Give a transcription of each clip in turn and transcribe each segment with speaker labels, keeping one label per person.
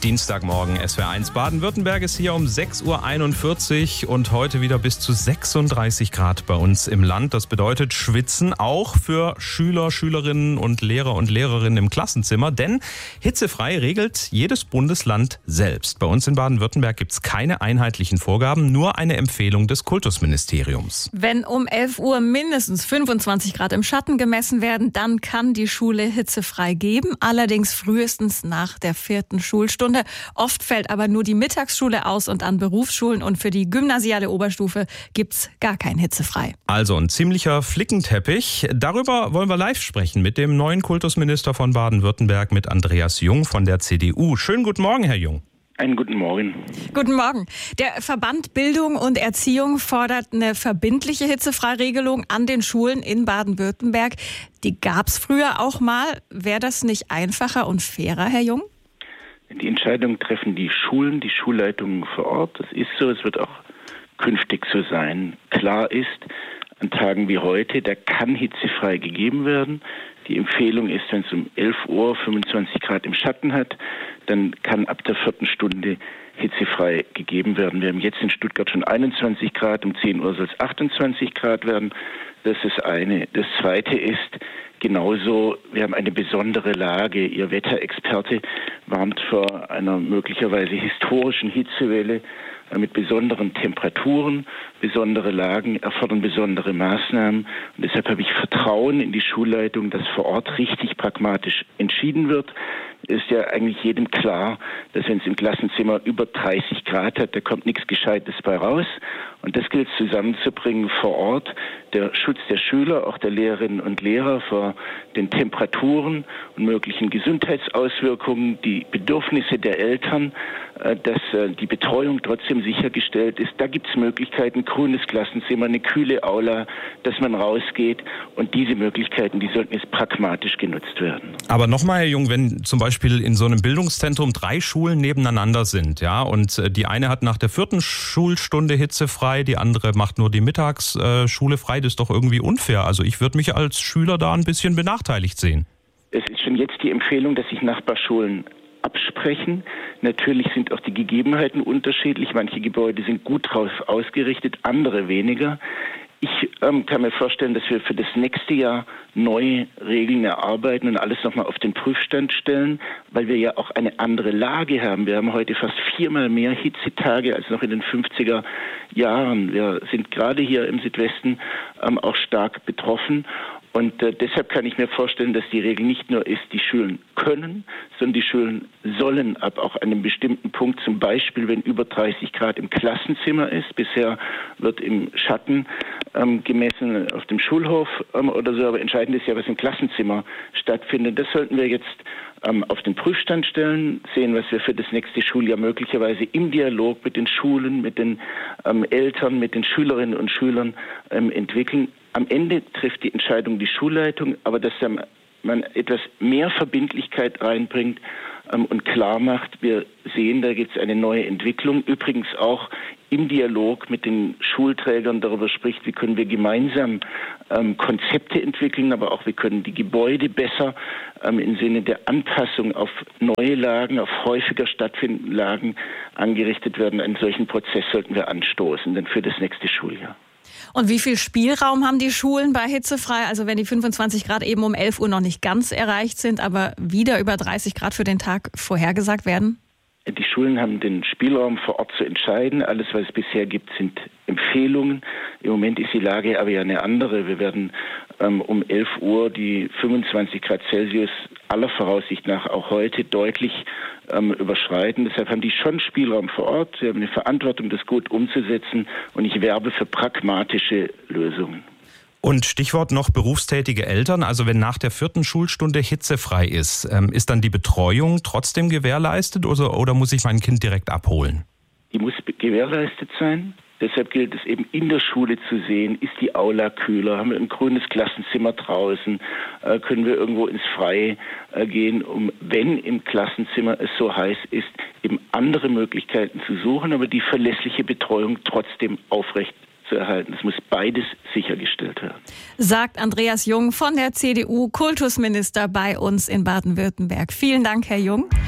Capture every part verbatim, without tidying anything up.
Speaker 1: Dienstagmorgen, S W R eins Baden-Württemberg ist hier um sechs Uhr einundvierzig und heute wieder bis zu sechsunddreißig Grad bei uns im Land. Das bedeutet Schwitzen auch für Schüler, Schülerinnen und Lehrer und Lehrerinnen im Klassenzimmer, denn hitzefrei regelt jedes Bundesland selbst. Bei uns in Baden-Württemberg gibt es keine einheitlichen Vorgaben, nur eine Empfehlung des Kultusministeriums.
Speaker 2: Wenn um elf Uhr mindestens fünfundzwanzig Grad im Schatten gemessen werden, dann kann die Schule hitzefrei geben, allerdings frühestens nach der vierten Schulstunde. Oft fällt aber nur die Mittagsschule aus und an Berufsschulen und für die gymnasiale Oberstufe gibt's gar kein hitzefrei.
Speaker 1: Also ein ziemlicher Flickenteppich. Darüber wollen wir live sprechen mit dem neuen Kultusminister von Baden-Württemberg, mit Andreas Jung von der C D U. Schönen guten Morgen, Herr Jung.
Speaker 3: Einen guten Morgen.
Speaker 2: Guten Morgen. Der Verband Bildung und Erziehung fordert eine verbindliche Hitzefreiregelung an den Schulen in Baden-Württemberg. Die gab's früher auch mal. Wäre das nicht einfacher und fairer, Herr Jung?
Speaker 3: Die Entscheidung treffen die Schulen, die Schulleitungen vor Ort. Das ist so, es wird auch künftig so sein. Klar ist, an Tagen wie heute, da kann hitzefrei gegeben werden. Die Empfehlung ist, wenn es um elf Uhr fünfundzwanzig Grad im Schatten hat, dann kann ab der vierten Stunde hitzefrei gegeben werden. Wir haben jetzt in Stuttgart schon einundzwanzig Grad, um zehn Uhr soll es achtundzwanzig Grad werden. Das ist das eine. Das zweite ist genauso, wir haben eine besondere Lage. Ihr Wetterexperte warnt vor einer möglicherweise historischen Hitzewelle mit besonderen Temperaturen. Besondere Lagen erfordern besondere Maßnahmen. Und deshalb habe ich Vertrauen in die Schulleitung, dass vor Ort richtig pragmatisch entschieden wird. Ist ja eigentlich jedem klar, dass wenn es im Klassenzimmer über dreißig Grad hat, da kommt nichts Gescheites bei raus. Und das gilt zusammenzubringen vor Ort. Der Schutz der Schüler, auch der Lehrerinnen und Lehrer vor den Temperaturen und möglichen Gesundheitsauswirkungen, die Bedürfnisse der Eltern, dass die Betreuung trotzdem sichergestellt ist. Da gibt es Möglichkeiten, grünes Klassenzimmer, eine kühle Aula, dass man rausgeht. Und diese Möglichkeiten, die sollten jetzt pragmatisch genutzt werden.
Speaker 1: Aber nochmal, Herr Jung, wenn zum Beispiel in so einem Bildungszentrum drei Schulen nebeneinander sind, ja, und die eine hat nach der vierten Schulstunde hitzefrei, die andere macht nur die Mittagsschule frei, das ist doch irgendwie unfair. Also ich würde mich als Schüler da ein bisschen benachteiligt sehen.
Speaker 3: Es ist schon jetzt die Empfehlung, dass sich Nachbarschulen absprechen. Natürlich sind auch die Gegebenheiten unterschiedlich. Manche Gebäude sind gut drauf ausgerichtet, andere weniger. Ich ähm, kann mir vorstellen, dass wir für das nächste Jahr neue Regeln erarbeiten und alles nochmal auf den Prüfstand stellen, weil wir ja auch eine andere Lage haben. Wir haben heute fast viermal mehr Hitzetage als noch in den fünfziger Jahren. Wir sind gerade hier im Südwesten ähm, auch stark betroffen. Und äh, deshalb kann ich mir vorstellen, dass die Regel nicht nur ist, die Schulen können, sondern die Schulen sollen ab auch einem bestimmten Punkt, zum Beispiel wenn über dreißig Grad im Klassenzimmer ist. Bisher wird im Schatten ähm, gemessen auf dem Schulhof ähm, oder so, aber entscheidend ist ja, was im Klassenzimmer stattfindet. Das sollten wir jetzt ähm, auf den Prüfstand stellen, sehen, was wir für das nächste Schuljahr möglicherweise im Dialog mit den Schulen, mit den ähm, Eltern, mit den Schülerinnen und Schülern ähm, entwickeln. Am Ende trifft die Entscheidung die Schulleitung, aber dass man etwas mehr Verbindlichkeit reinbringt ähm, und klar macht, wir sehen, da gibt es eine neue Entwicklung. Übrigens auch im Dialog mit den Schulträgern darüber spricht, wie können wir gemeinsam ähm, Konzepte entwickeln, aber auch wie können die Gebäude besser ähm, im Sinne der Anpassung auf neue Lagen, auf häufiger stattfindende Lagen angerichtet werden. Einen solchen Prozess sollten wir anstoßen, denn für das nächste Schuljahr.
Speaker 2: Und wie viel Spielraum haben die Schulen bei hitzefrei? Also wenn die fünfundzwanzig Grad eben um elf Uhr noch nicht ganz erreicht sind, aber wieder über dreißig Grad für den Tag vorhergesagt werden?
Speaker 3: Die Schulen haben den Spielraum vor Ort zu entscheiden. Alles, was es bisher gibt, sind Empfehlungen. Im Moment ist die Lage aber ja eine andere. Wir werden ähm, um elf Uhr die fünfundzwanzig Grad Celsius aller Voraussicht nach auch heute deutlich ähm, überschreiten. Deshalb haben die schon Spielraum vor Ort. Sie haben eine Verantwortung, das gut umzusetzen. Und ich werbe für pragmatische Lösungen.
Speaker 1: Und Stichwort noch berufstätige Eltern. Also wenn nach der vierten Schulstunde hitzefrei ist, ähm, ist dann die Betreuung trotzdem gewährleistet oder, oder muss ich mein Kind direkt abholen?
Speaker 3: Die muss gewährleistet sein. Deshalb gilt es eben in der Schule zu sehen, ist die Aula kühler, haben wir ein grünes Klassenzimmer draußen, äh, können wir irgendwo ins Freie äh, gehen, um, wenn im Klassenzimmer es so heiß ist, eben andere Möglichkeiten zu suchen, aber die verlässliche Betreuung trotzdem aufrecht zu erhalten. Es muss beides sichergestellt werden.
Speaker 2: Sagt Andreas Jung von der C D U, Kultusminister bei uns in Baden-Württemberg. Vielen Dank, Herr Jung.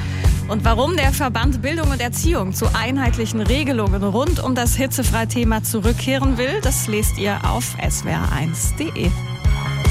Speaker 2: Und warum der Verband Bildung und Erziehung zu einheitlichen Regelungen rund um das Hitzefrei-Thema zurückkehren will, das lest ihr auf S W R eins punkt de.